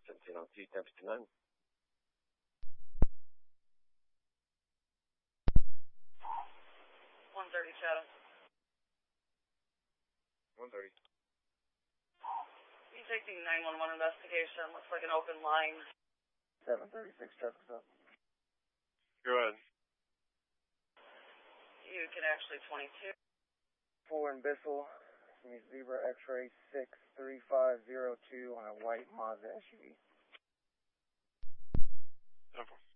17 on 2, 10 to 9. 130 Shadow. 130. You take the 911 investigation. Looks like an open line. 736 traffic stop. Go ahead. You can actually 22. 4 in Bissell. Zebra X-ray 63502 on a white Mazda SUV. 10-4.